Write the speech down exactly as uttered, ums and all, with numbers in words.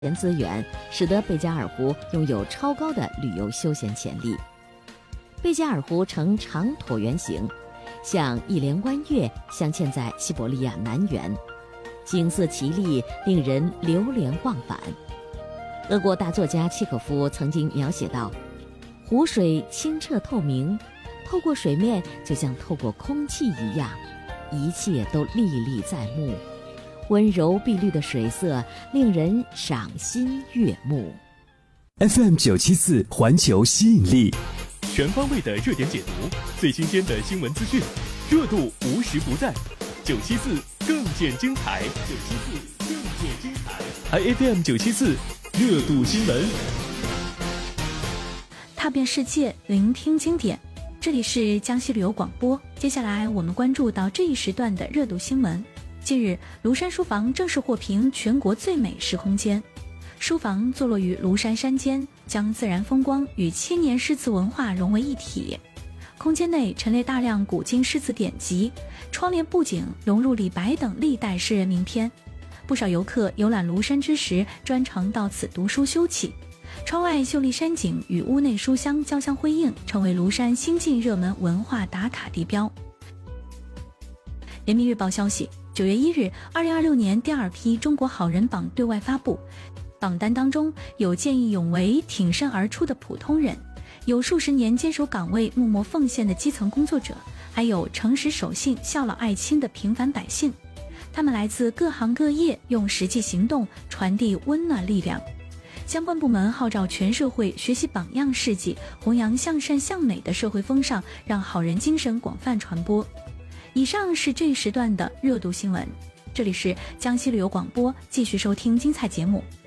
人资源，使得贝加尔湖拥有超高的旅游休闲潜力。贝加尔湖呈长椭圆形，像一连弯月镶嵌在西伯利亚南缘，景色奇丽，令人流连忘返。俄国大作家契诃夫曾经描写道：湖水清澈透明，透过水面就像透过空气一样，一切都历历在目。温柔碧绿的水色令人赏心悦目。 F M 九七四环球吸引力， 全方位的热点解读，最新鲜的新闻资讯，热度无时不在。九七四更见精彩，九七四更见精彩。I F M 九七四热度新闻， 踏遍世界，聆听经典。这里是江西旅游广播。接下来我们关注到这一时段的热度新闻。近日，庐山书房正式获评全国最美诗空间。书房坐落于庐山山间，将自然风光与千年诗词文化融为一体。空间内陈列大量古今诗词典籍，窗帘布景融入李白等历代诗人名篇。不少游客游览庐山之时，专程到此读书休憩。窗外秀丽山景与屋内书香交相辉映，成为庐山新晋热门文化打卡地标。人民日报消息，九月一日，二零二六年第二批中国好人榜对外发布，榜单当中有见义勇为、挺身而出的普通人，有数十年坚守岗位、默默奉献的基层工作者，还有诚实守信、孝老爱亲的平凡百姓。他们来自各行各业，用实际行动传递温暖力量。相关部门号召全社会学习榜样事迹，弘扬向善向美的社会风尚，让好人精神广泛传播。以上是这一时段的热度新闻，这里是江西旅游广播，继续收听精彩节目。